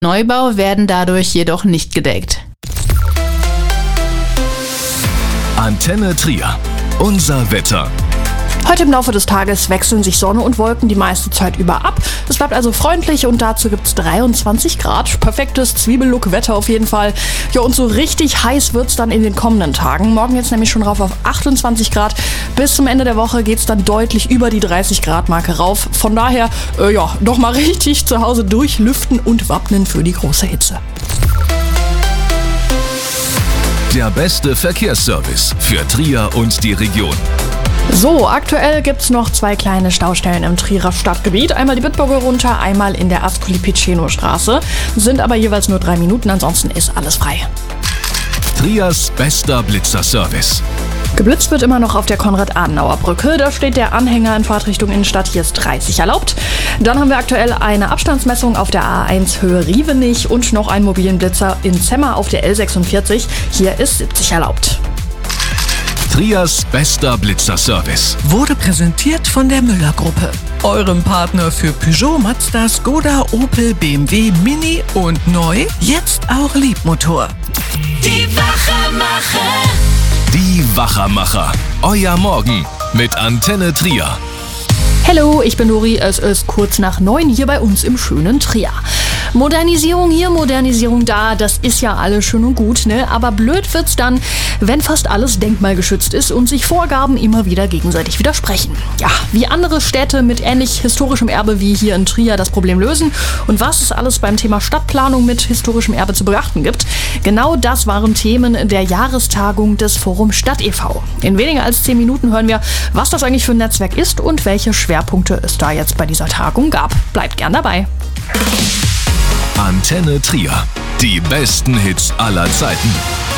Neubau werden dadurch jedoch nicht gedeckt. Antenne Trier. Unser Wetter. Heute im Laufe des Tages wechseln sich Sonne und Wolken die meiste Zeit über ab. Es bleibt also freundlich und dazu gibt's 23 Grad. Perfektes Zwiebellook-Wetter auf jeden Fall. Ja, und so richtig heiß wird's dann in den kommenden Tagen. Morgen jetzt nämlich schon rauf auf 28 Grad. Bis zum Ende der Woche geht's dann deutlich über die 30 Grad Marke rauf. Von daher, noch mal richtig zu Hause durchlüften und wappnen für die große Hitze. Der beste Verkehrsservice für Trier und die Region. So, aktuell gibt's noch 2 kleine Staustellen im Trierer Stadtgebiet. Einmal die Bitburger runter, einmal in der Ascoli-Piceno-Straße. Sind aber jeweils nur 3 Minuten, ansonsten ist alles frei. Triers bester Blitzerservice. Geblitzt wird immer noch auf der Konrad-Adenauer-Brücke. Da steht der Anhänger in Fahrtrichtung Innenstadt. Hier ist 30 erlaubt. Dann haben wir aktuell eine Abstandsmessung auf der A1 Höhe Rievenich und noch einen mobilen Blitzer in Zemmer auf der L46. Hier ist 70 erlaubt. Triers bester Blitzerservice. Wurde präsentiert von der Müller-Gruppe. Eurem Partner für Peugeot, Mazda, Skoda, Opel, BMW, Mini und neu, jetzt auch Liebmotor. Die Wachermacher. Die Wachermacher. Euer Morgen mit Antenne Trier. Hallo, ich bin Nuri. Es ist kurz nach 9 hier bei uns im schönen Trier. Modernisierung hier, Modernisierung da, das ist ja alles schön und gut, ne? Aber blöd wird's dann, wenn fast alles denkmalgeschützt ist und sich Vorgaben immer wieder gegenseitig widersprechen. Ja, wie andere Städte mit ähnlich historischem Erbe wie hier in Trier das Problem lösen und was es alles beim Thema Stadtplanung mit historischem Erbe zu beachten gibt, genau das waren Themen der Jahrestagung des Forum Stadt e.V. In weniger als 10 Minuten hören wir, was das eigentlich für ein Netzwerk ist und welche Schwerpunkte es da jetzt bei dieser Tagung gab. Bleibt gern dabei. Antenne Trier. Die besten Hits aller Zeiten.